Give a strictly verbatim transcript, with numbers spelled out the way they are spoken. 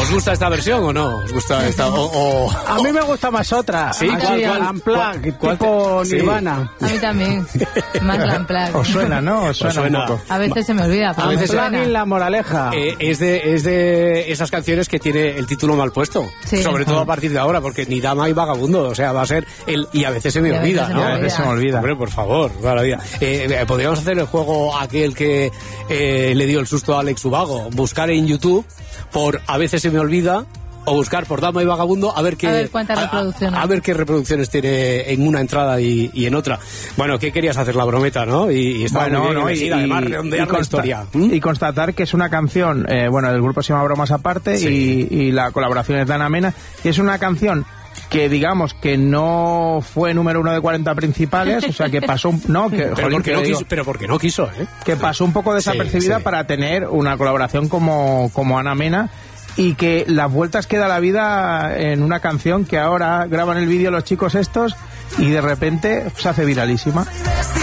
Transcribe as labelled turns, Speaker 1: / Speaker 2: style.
Speaker 1: ¿Os gusta esta versión o no? ¿Os gusta esta? O, o...
Speaker 2: A mí me gusta más otra.
Speaker 1: ¿Sí?
Speaker 2: ¿Cuál, cuál, Unplugged, cuál, tipo sí. Nirvana.
Speaker 3: A mí también. Más la Unplugged.
Speaker 4: Os suena, ¿no? Os suena,
Speaker 1: Os suena.
Speaker 4: un poco.
Speaker 3: A veces se me olvida.
Speaker 1: A veces
Speaker 2: Unplugged la moraleja.
Speaker 1: Eh, es, de, es de esas canciones que tiene el título mal puesto. Sí. Sobre todo a partir de ahora, porque ni dama y vagabundo. O sea, va a ser el... Y a veces se me olvida,
Speaker 3: se
Speaker 1: ¿no?
Speaker 3: me
Speaker 4: A veces se me olvida.
Speaker 1: Hombre, por favor, maravilla. Eh, podríamos hacer el juego aquel que eh, le dio el susto a Alex Ubago. Buscar en YouTube por A veces se me olvida, o buscar por Dama y Vagabundo, a ver qué,
Speaker 3: a ver cuántas reproducciones.
Speaker 1: A, a ver qué reproducciones tiene en una entrada y, y en otra. Bueno, ¿qué querías hacer? La brometa, ¿no? Y, y estaba
Speaker 4: bueno,
Speaker 1: muy bien
Speaker 4: no,
Speaker 1: elegida,
Speaker 4: y,
Speaker 1: además
Speaker 4: y,
Speaker 1: redondear
Speaker 4: y
Speaker 1: la
Speaker 4: consta-
Speaker 1: historia. ¿Mm?
Speaker 4: Y constatar que es una canción, eh, bueno, el grupo se llama Bromas Aparte,
Speaker 1: Sí.
Speaker 4: y, y la colaboración es de Ana Mena, y es una canción que digamos que no fue número uno de cuarenta principales, o sea que pasó un, no, que,
Speaker 1: Pero,
Speaker 4: jolín,
Speaker 1: porque
Speaker 4: que
Speaker 1: no
Speaker 4: digo,
Speaker 1: quiso, pero porque no quiso, ¿eh?
Speaker 4: que pasó un poco desapercibida
Speaker 1: Sí, sí.
Speaker 4: para tener una colaboración como, como Ana Mena, y que las vueltas que da la vida en una canción que ahora graban el vídeo los chicos estos y de repente se hace viralísima.